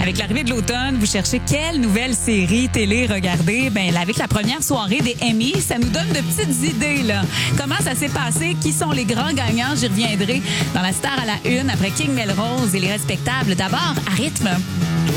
Avec l'arrivée de l'automne, vous cherchez quelle nouvelle série télé regarder? Ben, avec la première soirée des Emmy, ça nous donne de petites idées, là. Comment ça s'est passé? Qui sont les grands gagnants? J'y reviendrai dans la star à la une après King Melrose et les respectables. D'abord, à rythme.